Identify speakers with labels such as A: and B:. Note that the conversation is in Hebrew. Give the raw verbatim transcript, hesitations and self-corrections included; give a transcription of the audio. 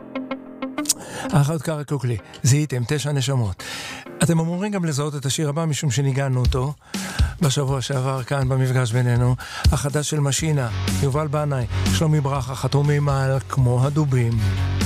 A: האחיות קרא קוקלי, זיהיתם תשע נשמות. אתם אמורים גם לזהות את השיר הבא משום שניגענו אותו בשבוע שעבר כאן במפגש בינינו, החדש של משינה, יובל בנאי, שלומי ברכה, חתומים על כמו הדובים.